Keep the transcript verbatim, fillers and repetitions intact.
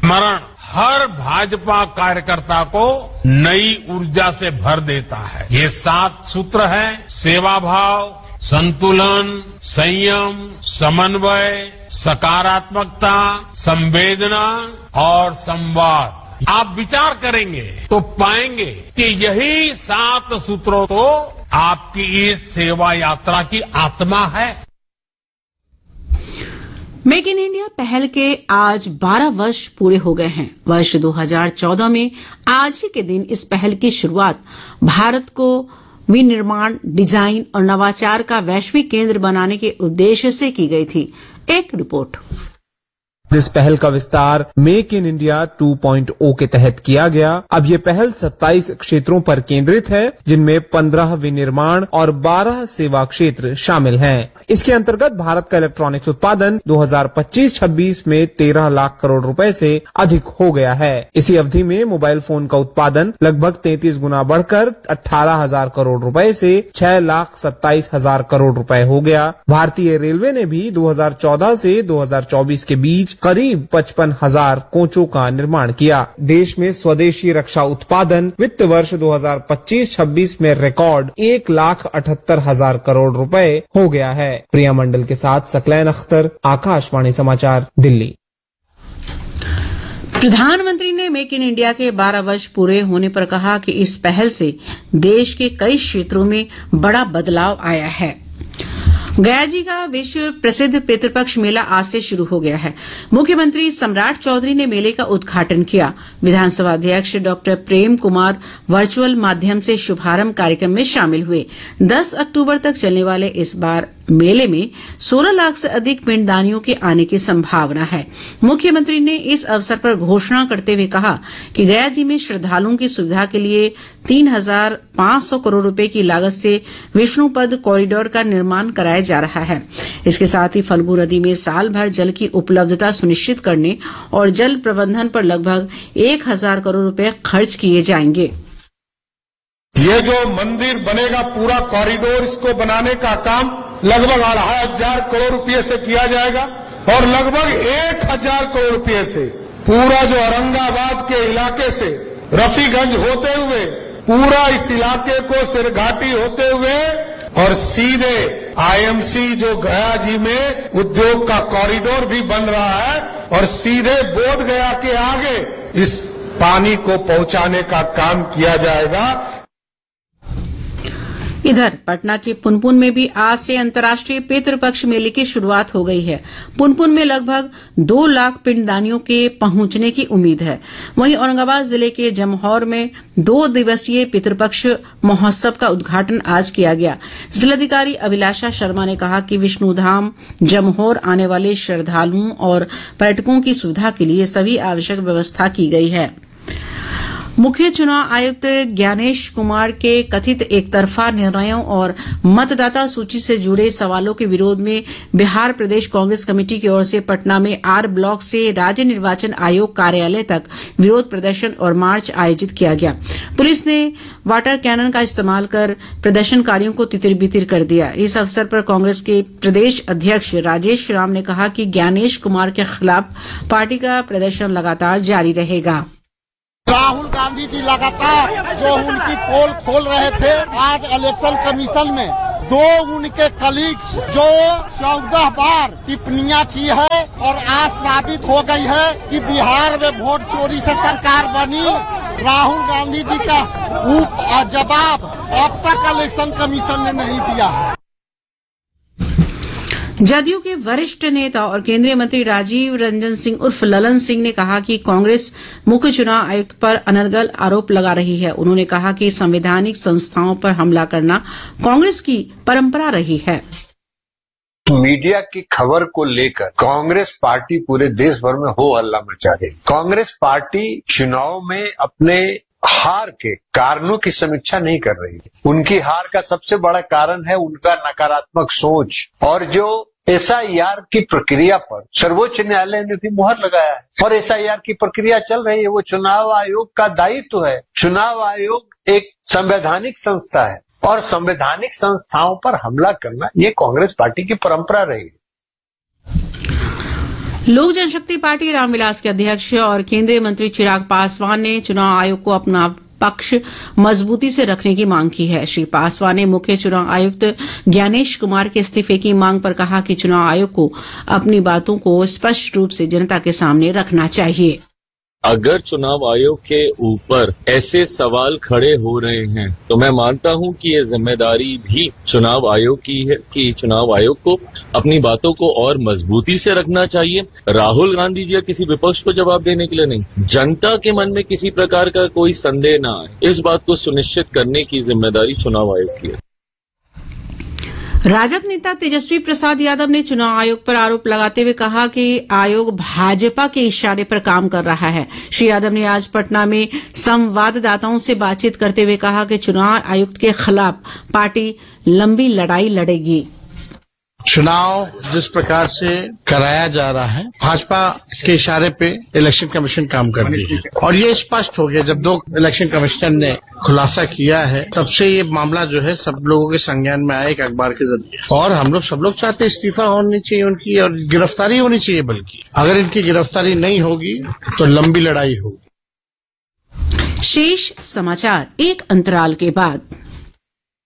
स्मरण हर भाजपा कार्यकर्ता को नई ऊर्जा से भर देता है। ये सात सूत्र है सेवा भाव, संतुलन, संयम, समन्वय, सकारात्मकता, संवेदना और संवाद। आप विचार करेंगे तो पाएंगे कि यही सात सूत्रों तो आपकी इस सेवा यात्रा की आत्मा है। मेक इन इंडिया पहल के आज बारह वर्ष पूरे हो गए हैं। वर्ष दो हज़ार चौदह में आज ही के दिन इस पहल की शुरुआत भारत को विनिर्माण, डिजाइन और नवाचार का वैश्विक केंद्र बनाने के उद्देश्य से की गई थी। एक रिपोर्ट। इस पहल का विस्तार make in India two point ओ के तहत किया गया। अब ये पहल सत्ताईस क्षेत्रों पर केंद्रित है, जिनमें पंद्रह विनिर्माण और बारह सेवा क्षेत्र शामिल हैं। इसके अंतर्गत भारत का इलेक्ट्रॉनिक्स उत्पादन दो हज़ार पच्चीस छब्बीस में तेरह लाख करोड़ रुपए से अधिक हो गया है। इसी अवधि में मोबाइल फोन का उत्पादन लगभग तैंतीस गुना बढ़कर अठारह हजार करोड़ रुपए से छह लाख सत्ताईस हजार करोड़ रुपए हो गया। भारतीय रेलवे ने भी दो हज़ार चौदह से दो हज़ार चौबीस के बीच करीब पचपन हजार कोचों का निर्माण किया। देश में स्वदेशी रक्षा उत्पादन वित्त वर्ष दो हज़ार पच्चीस छब्बीस में रिकॉर्ड एक लाख अठहत्तर हजार करोड़ रुपए हो गया है। प्रिया मंडल के साथ सकलैन अख्तर, आकाशवाणी समाचार, दिल्ली। प्रधानमंत्री ने मेक इन इंडिया के बारह वर्ष पूरे होने पर कहा कि इस पहल से देश के कई क्षेत्रों में बड़ा बदलाव आया है। गया जी का विश्व प्रसिद्ध पितृपक्ष मेला आज से शुरू हो गया है। मुख्यमंत्री सम्राट चौधरी ने मेले का उद्घाटन किया। विधानसभा अध्यक्ष डॉक्टर प्रेम कुमार वर्चुअल माध्यम से शुभारंभ कार्यक्रम में शामिल हुए। दस अक्टूबर तक चलने वाले इस बार मेले में सोलह लाख से अधिक पिंडदानियों के आने की संभावना है। मुख्यमंत्री ने इस अवसर पर घोषणा करते हुए कहा कि गया जी में श्रद्धालुओं की सुविधा के लिए तीन हजार पांच सौ करोड़ रुपए की लागत से विष्णुपद कॉरिडोर का निर्माण कराया जा रहा है। इसके साथ ही फल्गु नदी में साल भर जल की उपलब्धता सुनिश्चित करने और जल प्रबंधन पर लगभग एक हजार करोड़ रुपए खर्च किए जाएंगे। ये जो मंदिर बनेगा पूरा कॉरिडोर, इसको बनाने का काम लगभग अढ़ाई हजार करोड़ रुपए से किया जाएगा और लगभग एक हजार करोड़ रुपए से पूरा जो औरंगाबाद के इलाके से रफीगंज होते हुए पूरा इस इलाके को सिरघाटी होते हुए और सीधे आईएमसी जो गया जी में उद्योग का कॉरिडोर भी बन रहा है और सीधे बोध गया के आगे इस पानी को पहुंचाने का काम किया जाएगा। इधर पटना के पुनपुन में भी आज से अंतर्राष्ट्रीय पितृपक्ष मेले की शुरुआत हो गई है। पुनपुन में लगभग दो लाख पिंडदानियों के पहुंचने की उम्मीद है। वहीं औरंगाबाद जिले के जमहौर में दो दिवसीय पितृपक्ष महोत्सव का उद्घाटन आज किया गया। जिलाधिकारी अभिलाषा शर्मा ने कहा कि विष्णुधाम जमहौर आने वाले श्रद्धालुओं और पर्यटकों की सुविधा के लिए सभी आवश्यक व्यवस्था की गई है। मुख्य चुनाव आयुक्त ज्ञानेश कुमार के कथित एकतरफा निर्णयों और मतदाता सूची से जुड़े सवालों के विरोध में बिहार प्रदेश कांग्रेस कमेटी की ओर से पटना में आर ब्लॉक से राज्य निर्वाचन आयोग कार्यालय तक विरोध प्रदर्शन और मार्च आयोजित किया गया। पुलिस ने वाटर कैनन का इस्तेमाल कर प्रदर्शनकारियों को तितिर बितिर कर दिया। इस अवसर पर कांग्रेस के प्रदेश अध्यक्ष राजेश राम ने कहा कि ज्ञानेश कुमार के खिलाफ पार्टी का प्रदर्शन लगातार जारी रहेगा। राहुल गांधी जी लगातार जो उनकी पोल खोल रहे थे, आज इलेक्शन कमीशन में दो उनके कलीग्स जो चौदह बार टिप्पणियां की है और आज साबित हो गई है कि बिहार में वोट चोरी से सरकार बनी। राहुल गांधी जी का जवाब अब तक इलेक्शन कमीशन ने नहीं दिया है। जदयू के वरिष्ठ नेता और केंद्रीय मंत्री राजीव रंजन सिंह उर्फ ललन सिंह ने कहा कि कांग्रेस मुख्य चुनाव आयुक्त पर अनर्गल आरोप लगा रही है। उन्होंने कहा कि संवैधानिक संस्थाओं पर हमला करना कांग्रेस की परंपरा रही है। मीडिया की खबर को लेकर कांग्रेस पार्टी पूरे देश भर में हो हल्ला मचा रही। कांग्रेस पार्टी चुनाव में अपने हार के कारणों की समीक्षा नहीं कर रही है। उनकी हार का सबसे बड़ा कारण है उनका नकारात्मक सोच और जो एसआईआर की प्रक्रिया पर सर्वोच्च न्यायालय ने भी मुहर लगाया है और एसआईआर की प्रक्रिया चल रही है। वो चुनाव आयोग का दायित्व है। चुनाव आयोग एक संवैधानिक संस्था है और संवैधानिक संस्थाओं पर हमला करना ये कांग्रेस पार्टी की परंपरा रही है। लोक जनशक्ति पार्टी रामविलास के अध्यक्ष और केंद्रीय मंत्री चिराग पासवान ने चुनाव आयोग को अपना पक्ष मजबूती से रखने की मांग की है। श्री पासवान ने मुख्य चुनाव आयुक्त ज्ञानेश कुमार के इस्तीफे की मांग पर कहा कि चुनाव आयोग को अपनी बातों को स्पष्ट रूप से जनता के सामने रखना चाहिए। अगर चुनाव आयोग के ऊपर ऐसे सवाल खड़े हो रहे हैं तो मैं मानता हूं कि ये जिम्मेदारी भी चुनाव आयोग की है कि चुनाव आयोग को अपनी बातों को और मजबूती से रखना चाहिए। राहुल गांधी जी या किसी विपक्ष को जवाब देने के लिए नहीं, जनता के मन में किसी प्रकार का कोई संदेह न आए, इस बात को सुनिश्चित करने की जिम्मेदारी चुनाव आयोग की है। राजद नेता तेजस्वी प्रसाद यादव ने चुनाव आयोग पर आरोप लगाते हुए कहा कि आयोग भाजपा के इशारे पर काम कर रहा है। श्री यादव ने आज पटना में संवाददाताओं से बातचीत करते हुए कहा कि चुनाव आयुक्त के खिलाफ पार्टी लंबी लड़ाई लड़ेगी। चुनाव जिस प्रकार से कराया जा रहा है, भाजपा के इशारे पे इलेक्शन कमीशन काम कर रही है और ये स्पष्ट हो गया जब दो इलेक्शन कमिश्नर ने खुलासा किया है, तब से ये मामला जो है सब लोगों के संज्ञान में आया एक अखबार के जरिए। और हम लोग सब लोग चाहते हैं इस्तीफा होनी चाहिए उनकी और गिरफ्तारी होनी चाहिए, बल्कि अगर इनकी गिरफ्तारी नहीं होगी तो लंबी लड़ाई होगी। शेष समाचार एक अंतराल के बाद।